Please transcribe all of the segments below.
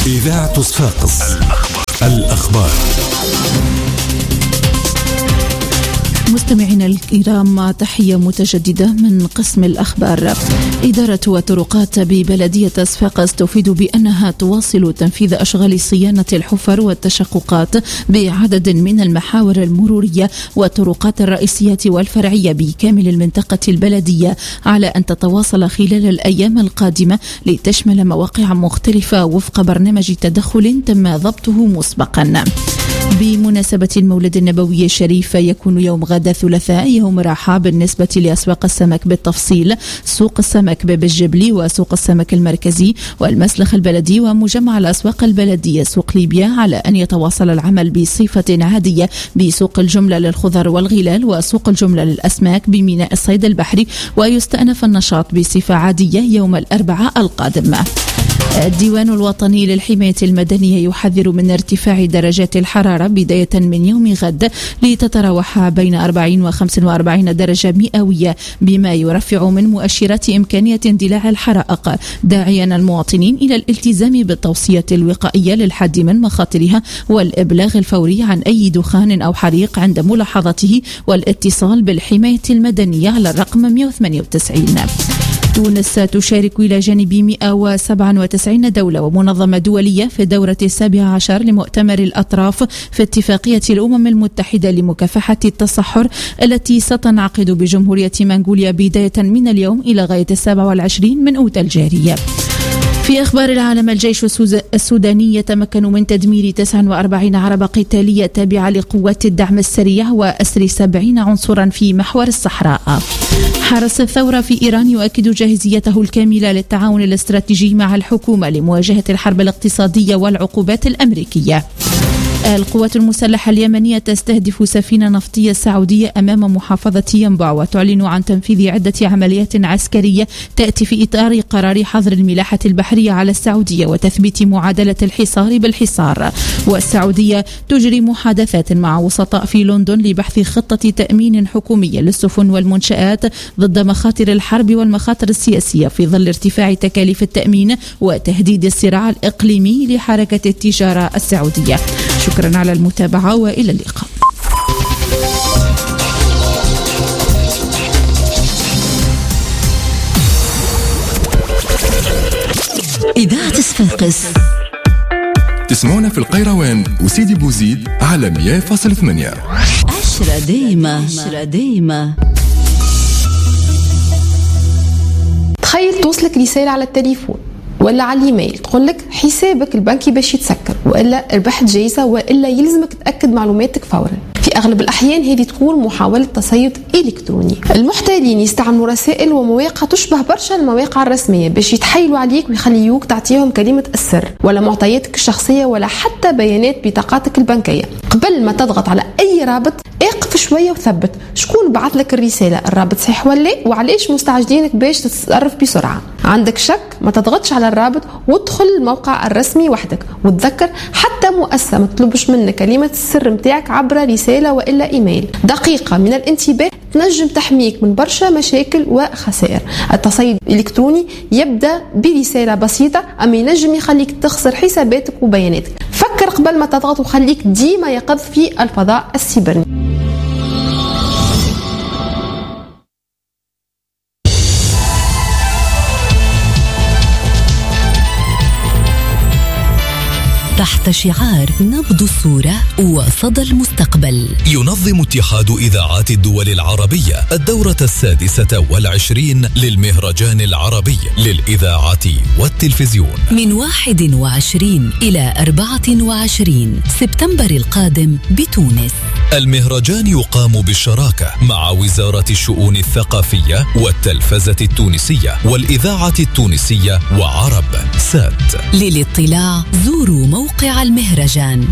إذاعة صفاقس الأخبار. مستمعينا الكرام، تحية متجددة من قسم الأخبار. إدارة الطرقات ببلدية صفاقس تفيد بأنها تواصل تنفيذ أشغال صيانة الحفر والتشققات بعدد من المحاور المرورية والطرقات الرئيسية والفرعية بكامل المنطقة البلدية، على أن تتواصل خلال الأيام القادمة لتشمل مواقع مختلفة وفق برنامج تدخل تم ضبطه مسبقا. بمناسبة المولد النبوي الشريف، يكون يوم غد الثلاثاء يوم راحة بالنسبة لأسواق السمك بالتفصيل: سوق السمك باب الجبلي وسوق السمك المركزي والمسلخ البلدي ومجمع الأسواق البلدية سوق ليبيا، على أن يتواصل العمل بصفة عادية بسوق الجملة للخضر والغلال وسوق الجملة للأسماك بميناء الصيد البحري، ويستأنف النشاط بصفة عادية يوم الأربعاء القادم. الديوان الوطني للحماية المدنية يحذر من ارتفاع درجات الحرارة بداية من يوم غد لتتراوح بين 40 و 45 درجة مئوية، بما يرفع من مؤشرات إمكانية اندلاع الحرائق، داعيا المواطنين إلى الالتزام بالتوصية الوقائية للحد من مخاطرها والإبلاغ الفوري عن أي دخان أو حريق عند ملاحظته، والاتصال بالحماية المدنية على الرقم 198. تونس تشارك إلى جانب 197 دولة ومنظمة دولية في الدورة 17 لمؤتمر الأطراف في اتفاقية الأمم المتحدة لمكافحة التصحر، التي ستنعقد بجمهورية منغوليا بداية من اليوم إلى غاية 27 من أوت الجارية. في أخبار العالم، الجيش السوداني يتمكن من تدمير 49 عربة قتالية تابعة لقوات الدعم السريع وأسر 70 عنصرا في محور الصحراء. حرس الثورة في إيران يؤكد جاهزيته الكاملة للتعاون الاستراتيجي مع الحكومة لمواجهة الحرب الاقتصادية والعقوبات الأمريكية. القوات المسلحة اليمنية تستهدف سفينة نفطية سعودية أمام محافظة ينبع، وتعلن عن تنفيذ عدة عمليات عسكرية تأتي في إطار قرار حظر الملاحة البحرية على السعودية وتثبيت معادلة الحصار بالحصار. والسعودية تجري محادثات مع وسطاء في لندن لبحث خطة تأمين حكومية للسفن والمنشآت ضد مخاطر الحرب والمخاطر السياسية في ظل ارتفاع تكاليف التأمين وتهديد الصراع الإقليمي لحركة التجارة السعودية. شكرا على المتابعة وإلى اللقاء. إذاعة صفاقس تسمعونا في القيروان وسيدي بوزيد على 100.8. عشرة دايمة. تخيل توصلك رسالة على التليفون ولا على الايميل تقول لك حسابك البنكي باش يتسكر، والا ربحت جايزه، والا يلزمك تاكد معلوماتك فورا. في اغلب الاحيان هذه تكون محاوله تصيد الكتروني. المحتالين يستعملوا رسائل ومواقع تشبه برشا المواقع الرسميه باش يتحايلوا عليك ويخليوك تعطيهم كلمه السر ولا معطياتك الشخصيه ولا حتى بيانات بطاقاتك البنكيه. قبل ما تضغط على اي رابط اقف شويه وثبت شكون بعث لك الرساله، الرابط صحيح ولا لا، وعلاش مستعجلينك باش تتصرف بسرعه. عندك شك ما تضغطش على الرابط وادخل الموقع الرسمي وحدك. وتذكر حتى مؤسسه ما تطلبش منك كلمه السر متاعك عبر رساله والا ايميل. دقيقه من الانتباه تنجم تحميك من برشا مشاكل وخسائر. التصيد الالكتروني يبدا برساله بسيطه، اما ينجم يخليك تخسر حساباتك وبياناتك. فكر قبل ما تضغط وخليك ديما يقظ في الفضاء السيبراني. تحت شعار نبض الصورة وصدى المستقبل، ينظم اتحاد إذاعات الدول العربية الدورة 26 للمهرجان العربي للإذاعة والتلفزيون من 21 إلى 24 سبتمبر القادم بتونس. المهرجان يقام بالشراكة مع وزارة الشؤون الثقافية والتلفزة التونسية والإذاعة التونسية وعرب سات. للاطلاع زوروا موقع المهرجان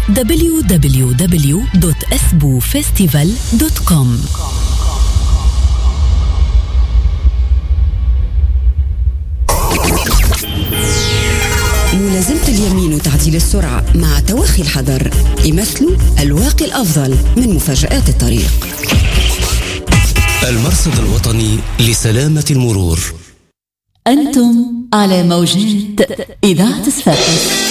www.esbufestival.com. ملازمة اليمين وتعديل السرعة مع توخي الحذر يمثلوا الواقي الأفضل من مفاجآت الطريق. المرصد الوطني لسلامة المرور. أنتم على موجات إذاعة صفاقس.